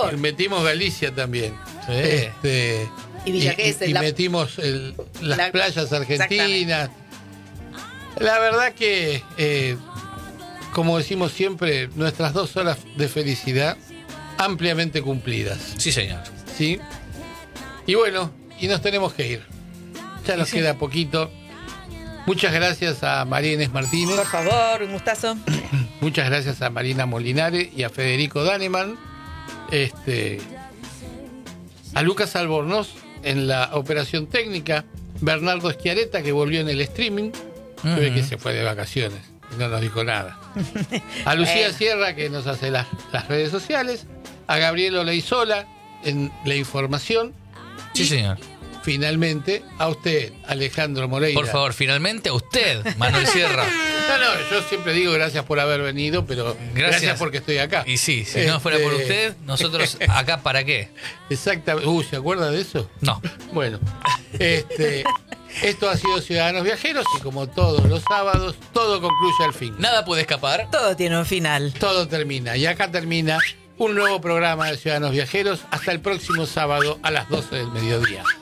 favor. Metimos Galicia también. Sí. Y Villa Gesell, y metimos las la- playas argentinas. La verdad que, como decimos siempre, nuestras 2 horas de felicidad ampliamente cumplidas. Sí, señor. ¿Sí? Y bueno, y nos tenemos que ir. Ya nos queda poquito. Muchas gracias a María Inés Martínez. Por favor, un gustazo. Muchas gracias a Marina Molinare y a Federico Daneman. A Lucas Albornoz en la operación técnica. Bernardo Schiaretta, que volvió en el streaming. Que se fue de vacaciones y no nos dijo nada. A Lucía Sierra, que nos hace las redes sociales. A Gabriel Oleizola en la información. Sí, señor. Finalmente, a usted, Alejandro Moreira. Por favor, finalmente a usted, Manuel Sierra. No, yo siempre digo gracias por haber venido, pero gracias porque estoy acá. Y sí, si no fuera por usted, nosotros acá ¿para qué? Exactamente. ¿Se acuerda de eso? No. Bueno, esto ha sido Ciudadanos Viajeros y como todos los sábados, todo concluye al fin. Nada puede escapar. Todo tiene un final. Todo termina. Y acá termina un nuevo programa de Ciudadanos Viajeros. Hasta el próximo sábado a las 12 del mediodía.